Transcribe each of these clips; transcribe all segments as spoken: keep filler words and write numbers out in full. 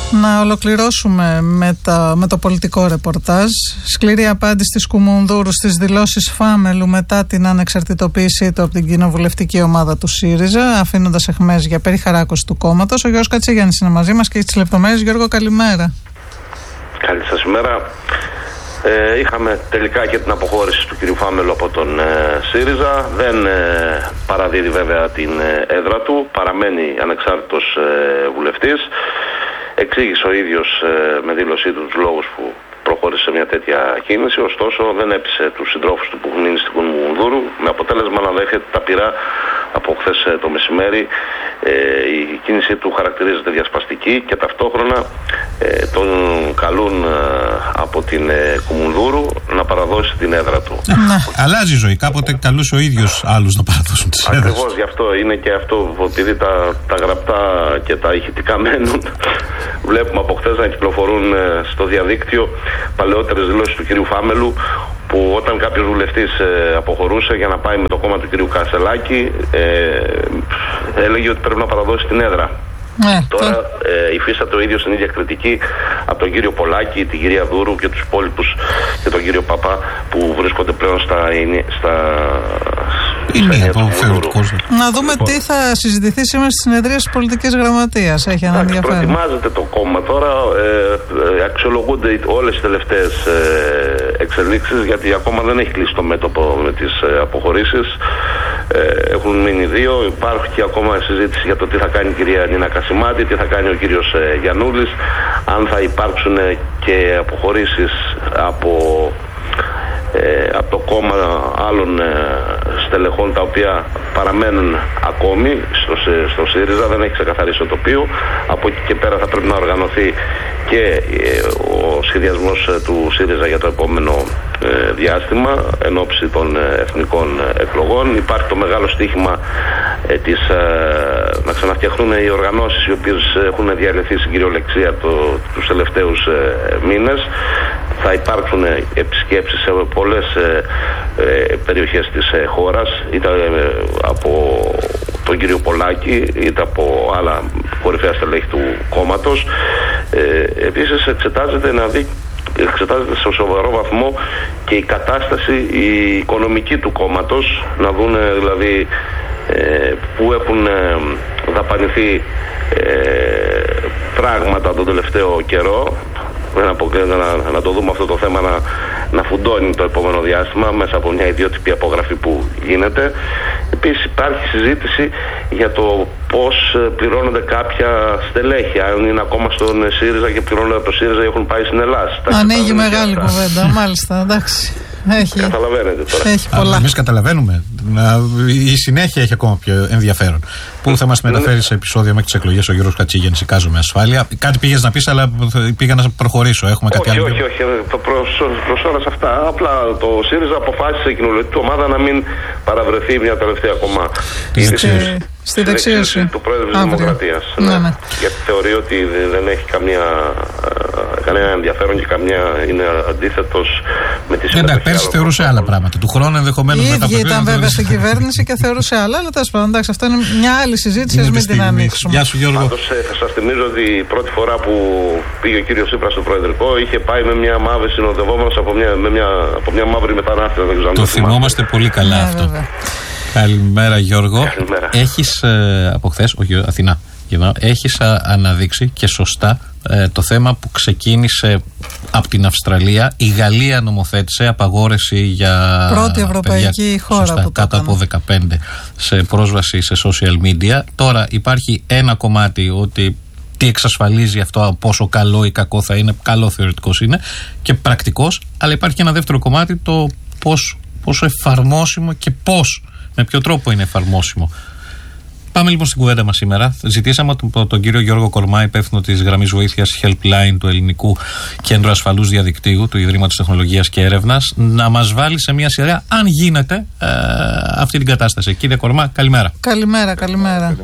Να ολοκληρώσουμε με, τα, με το πολιτικό ρεπορτάζ. Σκληρή απάντηση της Κουμουνδούρου στις δηλώσεις Φάμελου μετά την ανεξαρτητοποίησή του από την κοινοβουλευτική ομάδα του ΣΥΡΙΖΑ, αφήνοντας αιχμές για περιχαράκωση του κόμματος. Ο Γιώργος Κατσίγιαννης είναι μαζί μας και έχει τις λεπτομέρειες. Γιώργο, καλημέρα. Καλή σας ημέρα. Ε, είχαμε τελικά και την αποχώρηση του κ. Φάμελου από τον ε, ΣΥΡΙΖΑ. Δεν ε, παραδίδει βέβαια την ε, έδρα του. Παραμένει ανεξάρτητος ε, βουλευτής. Εξήγησε ο ίδιος ε, με δήλωσή του τους λόγους που προχώρησε σε μια τέτοια κίνηση. Ωστόσο δεν έπεισε τους συντρόφους του που έχουν μείνει στην Κουμουνδούρου, με αποτέλεσμα να δέχεται τα πειρά από χθες ε, το μεσημέρι. Ε, η κίνησή του χαρακτηρίζεται διασπαστική και ταυτόχρονα ε, τον καλούν ε, από την ε, Κουμουνδούρου να παραδώσει την έδρα του. Ναι. Αλλάζει η ζωή. Κάποτε καλούσε ο ίδιος άλλους να παραδώσουν τις έδρες. Ακριβώς γι' αυτό είναι και αυτό, επειδή τα, τα γραπτά και τα ηχητικά μένουν. Βλέπουμε από χθες να κυκλοφορούν ε, στο διαδίκτυο παλαιότερες δηλώσεις του κυρίου Φάμελου, που όταν κάποιος βουλευτής ε, αποχωρούσε για να πάει με το κόμμα του κυρίου Κασελάκη, ε, έλεγε ότι πρέπει να παραδώσει την έδρα. Ναι, τώρα το... ε, υφίσταται ο ίδιος την ίδια κριτική από τον κύριο Πολάκη, την κυρία Δούρου και τους υπόλοιπους και τον κύριο Παπά που βρίσκονται πλέον στα... στα... Είναι να δούμε λοιπόν τι θα συζητηθεί σήμερα στη συνεδρία της πολιτικής γραμματείας. Έχει ένα ενδιαφέρον. Προετοιμάζεται το κόμμα τώρα, ε, ε, αξιολογούνται όλες οι τελευταίες ε, εξελίξεις, γιατί ακόμα δεν έχει κλείσει το μέτωπο με τις ε, αποχωρήσεις. Ε, έχουν μείνει δύο. Υπάρχει ακόμα συζήτηση για το τι θα κάνει η κυρία Νίνα Κασιμάτη, τι θα κάνει ο κύριος ε, Γιαννούλης, αν θα υπάρξουν ε, και αποχωρήσεις από Ε, από το κόμμα άλλων ε, στελεχών τα οποία παραμένουν ακόμη στο, στο ΣΥΡΙΖΑ. Δεν έχει ξεκαθαρίσει το τοπίο. Από εκεί και πέρα θα πρέπει να οργανωθεί και ε, ο σχεδιασμός ε, του ΣΥΡΙΖΑ για το επόμενο ε, διάστημα εν ώψη των ε, εθνικών ε, εκλογών. Υπάρχει το μεγάλο στοίχημα ε, της, ε, να ξαναφτιαχτούν οι οργανώσεις οι οποίες έχουν διαλυθεί στην κυριολεξία το, τους τελευταίους ε, μήνες. Θα υπάρξουν επισκέψεις σε πολλές ε, ε, περιοχές της ε, χώρας, είτε ε, από τον κύριο Πολάκη, είτε από άλλα κορυφαία στελέχη του κόμματος. Ε, επίσης εξετάζεται να δει εξετάζεται σε σοβαρό βαθμό και η κατάσταση η οικονομική του κόμματος, να δουν δηλαδή ε, που έχουν ε, δαπανηθεί ε, πράγματα τον τελευταίο καιρό. Να, να, να το δούμε αυτό το θέμα να, να φουντώνει το επόμενο διάστημα μέσα από μια ιδιότυπη απογραφή που γίνεται. Επίσης υπάρχει συζήτηση για το πώς πληρώνονται κάποια στελέχη, αν είναι ακόμα στον ΣΥΡΙΖΑ και πληρώνονται από το ΣΥΡΙΖΑ ή έχουν πάει στην Ελλάδα. Ανοίγει μεγάλη κουβέντα, μάλιστα, εντάξει. Έχει. Καταλαβαίνετε τώρα. Έχει πολλά. Εμείς καταλαβαίνουμε. Η συνέχεια έχει ακόμα πιο ενδιαφέρον. Που θα μας μεταφέρει σε επεισόδιο μέχρι τις εκλογές ο Γιώργος Κατσίγιαννης, εικάζομαι ασφάλεια. Κάτι πήγες να πεις, αλλά πήγα να προχωρήσω. Έχουμε κάτι όχι, άλλο. Όχι, όχι, όχι. Προς ώρας αυτά. Απλά το ΣΥΡΙΖΑ αποφάσισε η κοινοβουλευτική ομάδα να μην παραβρεθεί μια τελευταία ακόμα στη δεξίωση του Πρόεδρου της Δημοκρατίας. Ναι. Ναι, ναι. Γιατί θεωρεί ότι δεν έχει καμία, κανένα ενδιαφέρον και καμία είναι αντίθετος με τις συμμετοχές. Εντάξει, πέρσι θεωρούσε άλλα πράγματα. Του χρόνου ενδεχομένως μετά από η ίδια ήταν βέβαια στην κυβέρνηση και θεωρούσε άλλα, αλλά τέλος πάντων, εντάξει, αυτό είναι μια άλλη συζήτηση, ας μην την ανοίξουμε. Γεια σου, Γιώργο. Πάντως, θα σας θυμίζω ότι η πρώτη φορά που πήγε ο κύριος Τσίπρας στο Προεδρικό είχε πάει με μια μαύρη συνοδευόμενος από μια, με μια, από μια μαύρη μετανάστευση. Το θυμόμαστε πολύ καλά ναι, αυτό. Βέβαια. Καλημέρα, Γιώργο. Καλημέρα. Έχεις ε, από χθες, όχι Αθηνά, έχεις α, αναδείξει και σωστά ε, το θέμα που ξεκίνησε από την Αυστραλία. Η Γαλλία νομοθέτησε απαγόρευση για πρώτη ευρωπαϊκή παιδιά, χώρα σωστά, που κάτω από δεκαπέντε σε πρόσβαση σε social media. Τώρα υπάρχει ένα κομμάτι ότι τι εξασφαλίζει αυτό, πόσο καλό ή κακό θα είναι. Καλό θεωρητικός είναι και πρακτικός, αλλά υπάρχει και ένα δεύτερο κομμάτι, το πώς, πόσο εφαρμόσιμο και πώς, με ποιο τρόπο είναι εφαρμόσιμο. Πάμε λοιπόν στην κουβέντα μας σήμερα. Ζητήσαμε τον, τον κύριο Γιώργο Κορμά, υπεύθυνο της γραμμής βοήθειας Helpline του Ελληνικού Κέντρου Ασφαλούς Διαδικτύου, του Ιδρύματος Τεχνολογίας και Έρευνας, να μας βάλει σε μια σειρά, αν γίνεται, ε, αυτή την κατάσταση. Κύριε Κορμά, καλημέρα. Καλημέρα, καλημέρα. Καλημέρα.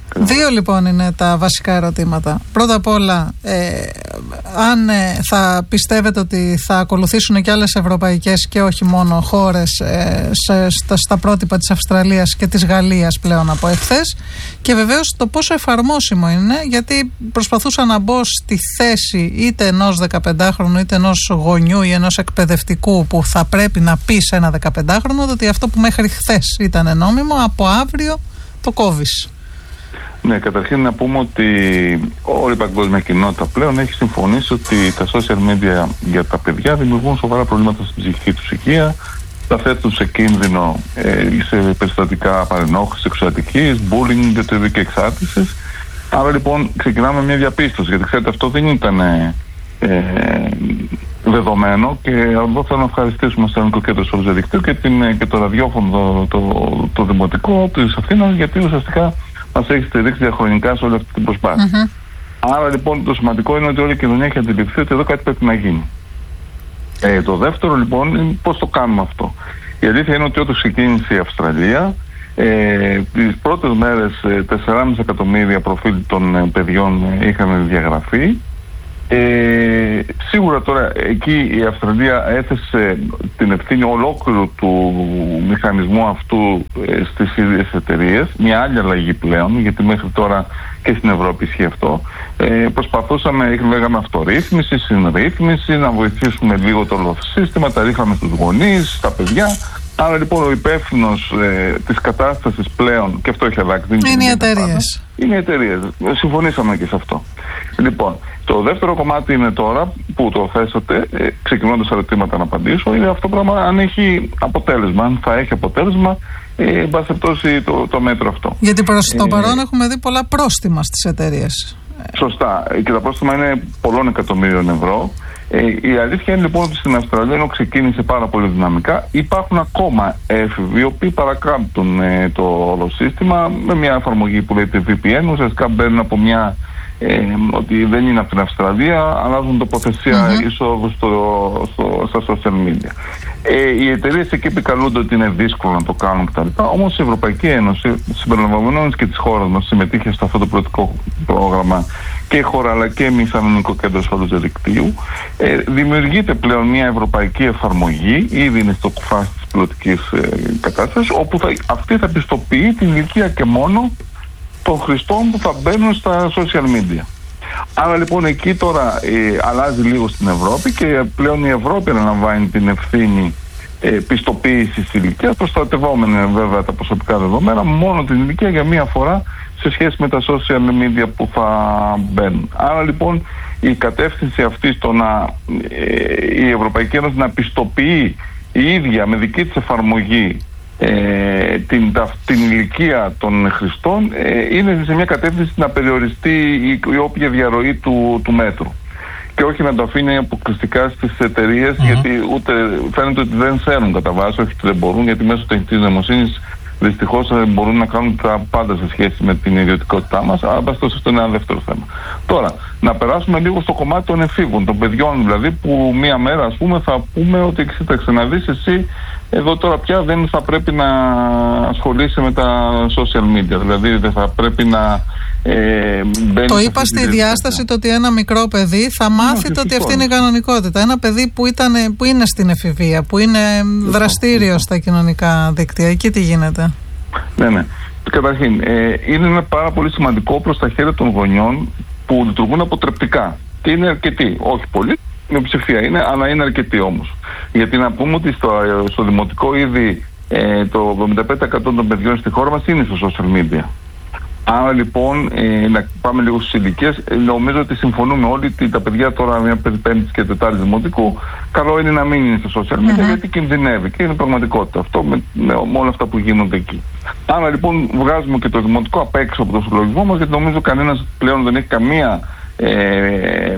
Δύο λοιπόν είναι τα βασικά ερωτήματα. Πρώτα απ' όλα, ε, αν ε, θα πιστεύετε ότι θα ακολουθήσουν και άλλες ευρωπαϊκές και όχι μόνο χώρες ε, σε, στα, στα πρότυπα της Αυστραλίας και της Γαλλίας πλέον από εχθές, και βεβαίως το πόσο εφαρμόσιμο είναι, γιατί προσπαθούσα να μπω στη θέση είτε ενός δεκαπεντάχρονου είτε ενός γονιού ή ενός εκπαιδευτικού που θα πρέπει να πει σε ένα δεκαπεντάχρονο ότι αυτό που μέχρι χθες ήταν νόμιμο, από αύριο το κόβεις. Ναι, καταρχήν να πούμε ότι όλη η παγκόσμια κοινότητα πλέον έχει συμφωνήσει ότι τα social media για τα παιδιά δημιουργούν σοβαρά προβλήματα στην ψυχική τους υγεία, τα θέτουν σε κίνδυνο ε, σε περιστατικά παρενόχλησης, σεξουαλικής, bullying, διατροφική εξάρτησης. Άρα λοιπόν ξεκινάμε μια διαπίστωση, γιατί ξέρετε αυτό δεν ήταν ε, ε, δεδομένο, και εδώ θέλω να ευχαριστήσουμε στο Ελληνικό Κέντρο Σώζου Δικτύου και, την, και το ραδιόφωνο, το, το, το δημοτικό της Αθήνας, γιατί ουσιαστικά μας έχει στηρίξει διαχρονικά σε όλη αυτή την προσπάθεια. Mm-hmm. Άρα λοιπόν το σημαντικό είναι ότι όλη η κοινωνία έχει αντιληφθεί ότι εδώ κάτι πρέπει να γίνει. Ε, το δεύτερο λοιπόν είναι πώς το κάνουμε αυτό. Η αλήθεια είναι ότι όταν ξεκίνησε η Αυστραλία, ε, τις πρώτες μέρες τέσσερα κόμμα πέντε εκατομμύρια προφίλ των παιδιών είχαν διαγραφεί. Ε, σίγουρα τώρα εκεί η Αυστραλία έθεσε την ευθύνη ολόκληρου του μηχανισμού αυτού ε, στις ίδιες εταιρείες, μια άλλη αλλαγή πλέον, γιατί μέχρι τώρα και στην Ευρώπη ισχύει αυτό. Ε, προσπαθούσαμε, λέγαμε αυτορύθμιση, συνρύθμιση, να βοηθήσουμε λίγο το σύστημα, τα ρίχναμε στους γονείς, στα παιδιά. Άρα λοιπόν ο υπεύθυνος ε, της κατάστασης πλέον, και αυτό έχει αλλάξει, είναι οι εταιρείες. Είναι οι εταιρείες. Συμφωνήσαμε και σε αυτό. Λοιπόν, το δεύτερο κομμάτι είναι τώρα που το θέσατε, ε, ξεκινώντας τα ερωτήματα να απαντήσω, είναι αυτό το πράγμα αν έχει αποτέλεσμα, αν θα έχει αποτέλεσμα, ε, εν πάση περιπτώσει το, το μέτρο αυτό. Γιατί προς το ε, παρόν έχουμε δει πολλά πρόστιμα στις εταιρείες. Σωστά. Και τα πρόστιμα είναι πολλών εκατομμύριων ευρώ. Ε, η αλήθεια είναι λοιπόν ότι στην Αυστραλία, ενώ ξεκίνησε πάρα πολύ δυναμικά, υπάρχουν ακόμα έφηβοι οι οποίοι παρακάμπτουν ε, το όλο σύστημα με μια εφαρμογή που λέγεται βι πι εν. Ουσιαστικά μπαίνουν από μια ε, ότι δεν είναι από την Αυστραλία, αλλάζουν τοποθεσία mm-hmm. εισόδου στο, στο, στα social media. Ε, οι εταιρείες εκεί επικαλούνται ότι είναι δύσκολο να το κάνουν κτλ. Όμως η Ευρωπαϊκή Ένωση, συμπεριλαμβανομένης και της χώρας μας, συμμετείχε σε αυτό το πιλωτικό πρόγραμμα, και η χώρα αλλά και εμείς σαν Ελληνικό Κέντρο Ασφαλούς Διαδικτύου. Ε, δημιουργείται πλέον μια ευρωπαϊκή εφαρμογή, ήδη είναι στο φάση της πιλωτικής ε, κατάστασης, όπου θα, αυτή θα πιστοποιεί την ηλικία και μόνο των χρηστών που θα μπαίνουν στα social media. Άρα λοιπόν εκεί τώρα ε, αλλάζει λίγο στην Ευρώπη, και πλέον η Ευρώπη αναλαμβάνει την ευθύνη ε, πιστοποίησης ηλικίας, προστατευόμενα βέβαια τα προσωπικά δεδομένα, μόνο την ηλικία για μία φορά σε σχέση με τα social media που θα μπαίνουν. Άρα λοιπόν η κατεύθυνση αυτή στο να ε, η Ευρωπαϊκή Ένωση να πιστοποιεί η ίδια με δική της εφαρμογή ε, την, τα, την ηλικία των χρηστών ε, είναι σε μια κατεύθυνση να περιοριστεί η, η όποια διαρροή του, του μέτρου, και όχι να το αφήνει αποκλειστικά στις εταιρείες, mm-hmm. γιατί ούτε φαίνεται ότι δεν ξέρουν κατά βάση, όχι ότι δεν μπορούν, γιατί μέσω τεχνητής νοημοσύνης δυστυχώς μπορούν να κάνουν τα πάντα σε σχέση με την ιδιωτικότητά μας, αλλά αυτό είναι ένα δεύτερο θέμα. Τώρα, να περάσουμε λίγο στο κομμάτι των εφήβων, των παιδιών δηλαδή, που μία μέρα ας πούμε θα πούμε ότι κοίταξε να δεις εσύ, εδώ τώρα πια δεν θα πρέπει να ασχολείσαι με τα social media, δηλαδή δεν θα πρέπει να ε, το είπα στη διάσταση το ότι ένα μικρό παιδί θα μάθει το ότι αυτή είναι η κανονικότητα. Ένα παιδί που, ήταν, που είναι στην εφηβεία, που είναι δραστήριο στα κοινωνικά δίκτυα, εκεί τι γίνεται? Ναι, ναι. Καταρχήν, ε, είναι ένα πάρα πολύ σημαντικό προς τα χέρια των γονιών που λειτουργούν αποτρεπτικά. Και είναι αρκετοί, όχι πολύ, με ψηφία είναι, αλλά είναι αρκετοί όμως. Γιατί να πούμε ότι στο, στο δημοτικό ήδη ε, το εβδομήντα πέντε τοις εκατό των παιδιών στη χώρα μας είναι στο social media. Άρα λοιπόν, ε, να πάμε λίγο στις ηλικίες, ε, νομίζω ότι συμφωνούμε όλοι ότι τα παιδιά τώρα, μια πέμπτη και τετάρτη δημοτικού, καλό είναι να μην είναι στο social media, mm-hmm. γιατί κινδυνεύει και είναι πραγματικότητα αυτό με, με, με όλα αυτά που γίνονται εκεί. Άρα λοιπόν βγάζουμε και το δημοτικό απ' έξω από το συλλογισμό μας, γιατί νομίζω κανένας πλέον δεν έχει καμία Ε, ε,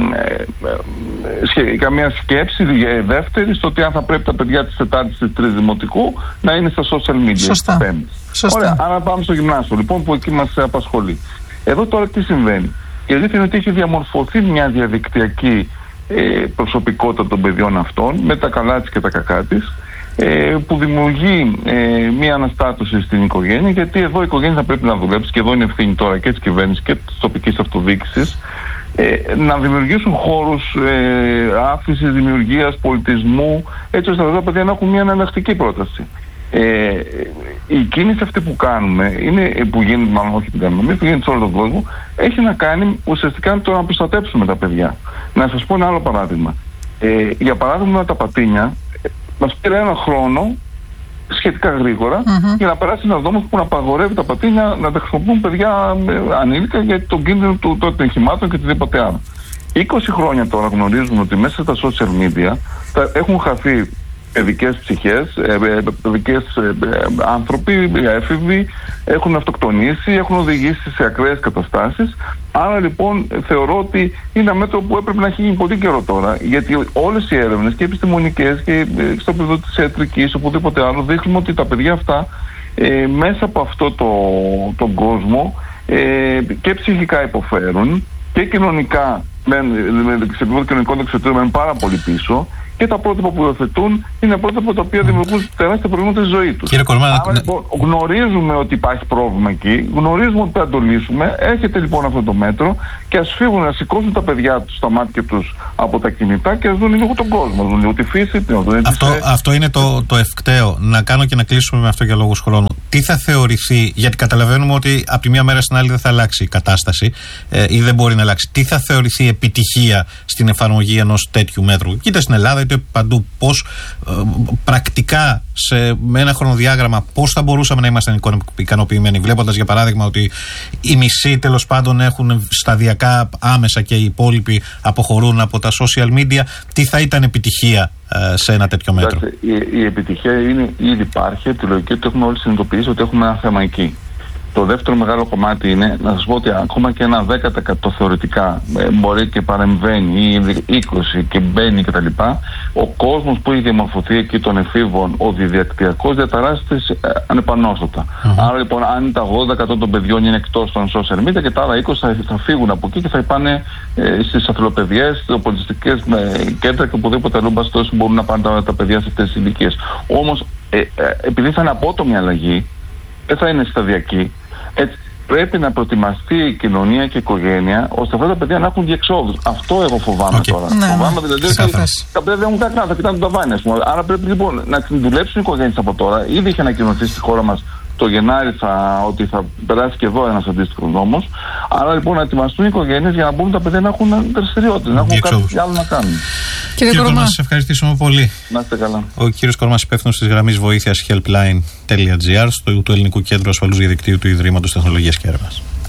ε, ε, καμία σκέψη ε, δεύτερη στο ότι αν θα πρέπει τα παιδιά της τετάρτης της τρίτης δημοτικού να είναι στα social media. Σωστά. Σωστά. Ωραία, άρα πάμε στο γυμνάσιο λοιπόν, που εκεί μας απασχολεί. Εδώ τώρα τι συμβαίνει? Η αλήθεια είναι ότι έχει διαμορφωθεί μια διαδικτυακή ε, προσωπικότητα των παιδιών αυτών, με τα καλά της και τα κακά της. ε, που δημιουργεί ε, μια αναστάτωση στην οικογένεια, γιατί εδώ η οικογένεια θα πρέπει να δουλέψει, και εδώ είναι ευθύνη τώρα και της κυβέρνησης και της τοπικής αυτοδιοίκησης, ε, να δημιουργήσουν χώρους ε, άφησης, δημιουργίας, πολιτισμού, έτσι ώστε τα παιδιά να έχουν μια αναλλακτική πρόταση. Ε, η κίνηση αυτή που κάνουμε, είναι, που γίνεται, μάλλον όχι την κάνουμε, που γίνεται σε όλο τον κόσμο, έχει να κάνει ουσιαστικά το να προστατέψουμε τα παιδιά. Να σας πω ένα άλλο παράδειγμα. Ε, για παράδειγμα, τα πατίνια ε, μας πήρε ένα χρόνο σχετικά γρήγορα mm-hmm. για να περάσει ένα δόμο που να απαγορεύει τα πατίνια να τα χρησιμοποιούν παιδιά ανήλικα για τον κίνδυνο του ατυχημάτων και οτιδήποτε άλλο. είκοσι χρόνια τώρα γνωρίζουμε ότι μέσα στα social media τα έχουν χαθεί παιδικές ψυχές, παιδικές άνθρωποι, έφηβοι, έχουν αυτοκτονήσει, έχουν οδηγήσει σε ακραίες καταστάσεις. Άρα λοιπόν θεωρώ ότι είναι ένα μέτρο που έπρεπε να έχει γίνει πολύ καιρό τώρα, γιατί όλες οι έρευνες και επιστημονικές και στο επίπεδο της ιατρικής, οπουδήποτε άλλο, δείχνουν ότι τα παιδιά αυτά ε, μέσα από αυτό το, τον κόσμο ε, και ψυχικά υποφέρουν και κοινωνικά, σε επίπεδο κοινωνικών δεξιοτήτων μένουν πάρα πολύ πίσω. Και τα πρότυπα που υιοθετούν είναι πρότυπα τα οποία δημιουργούν τεράστια προβλήματα στη ζωή τους. Κύριε Κορμά, άρα λοιπόν γνωρίζουμε ότι υπάρχει πρόβλημα εκεί, γνωρίζουμε ότι πρέπει να το λύσουμε. Έρχεται λοιπόν αυτό το μέτρο και ας φύγουν να σηκώσουν τα παιδιά τους, τα μάτια τους από τα κινητά και ας δουν λίγο τον κόσμο, δουν λίγο τη φύση. Την αυτό, σε... αυτό είναι το, το ευκταίο. Να κάνω και να κλείσουμε με αυτό για λόγους χρόνου. Τι θα θεωρηθεί, γιατί καταλαβαίνουμε ότι από τη μία μέρα στην άλλη δεν θα αλλάξει η κατάσταση ε, ή δεν μπορεί να αλλάξει. Τι θα θεωρηθεί επιτυχία στην εφαρμογή ενός τέτοιου μέτρου, είτε στην Ελλάδα είτε παντού, πώς ε, πρακτικά σε, με ένα χρονοδιάγραμμα πώς θα μπορούσαμε να είμαστε ικανοποιημένοι, βλέποντας για παράδειγμα ότι οι μισοί τέλος πάντων έχουν σταδιακά άμεσα και οι υπόλοιποι αποχωρούν από τα social media. Τι θα ήταν επιτυχία ε, σε ένα τέτοιο μέτρο? Η, η επιτυχία είναι, ήδη υπάρχει, τη λογική ότι έχουμε όλοι συνειδητοποιήσει ότι έχουμε ένα θέμα εκεί. Το δεύτερο μεγάλο κομμάτι είναι να σας πω ότι ακόμα και ένα δέκα τοις εκατό θεωρητικά ε, μπορεί και παρεμβαίνει ή είκοσι τοις εκατό και μπαίνει κτλ. Ο κόσμος που έχει διαμορφωθεί εκεί των εφήβων, ο διαδικτυακός, διαταράσσεται ε, ανεπανόρθωτα. Mm-hmm. Άρα λοιπόν, αν τα ογδόντα τοις εκατό των παιδιών είναι εκτός των social media και τα άλλα είκοσι τοις εκατό θα, θα φύγουν από εκεί και θα πάνε ε, στις αθλοπαιδιές, στις πολιτιστικές κέντρα και οπουδήποτε αλλού μπαστός μπορούν να πάνε τα, τα παιδιά σε αυτές τις ηλικίες. Όμως, ε, ε, επειδή θα είναι απότομη αλλαγή, δεν θα είναι σταδιακή. Έτσι, πρέπει να προετοιμαστεί η κοινωνία και η οικογένεια ώστε αυτά τα παιδιά να έχουν διεξόδους. Αυτό εγώ φοβάμαι okay. τώρα. Ναι, φοβάμαι ναι. δηλαδή ότι τα παιδιά δεν έχουν κανένα, θα κοιτάνε το ταβάνι, ας πούμε. Άρα πρέπει λοιπόν να δουλέψουν οι οικογένειες από τώρα. Ήδη είχε ανακοινωθεί στη χώρα μας το Γενάρη θα, ότι θα περάσει και εδώ ένας αντίστοιχος νόμος. Άρα λοιπόν να ετοιμαστούν οι οικογένειες για να μπορούν τα παιδιά να έχουν δραστηριότητες, να έχουν κάτι άλλο να κάνουν. Κύριε Κορμά, σας ευχαριστήσουμε πολύ. Να είστε καλά. Ο κύριος Κορμάς, υπεύθυνος της γραμμής βοήθειας helpline τελεία gr του Ελληνικού Κέντρου Ασφαλούς Διαδικτύου του Ιδρύματος Τεχνολογίας και Έρευνας.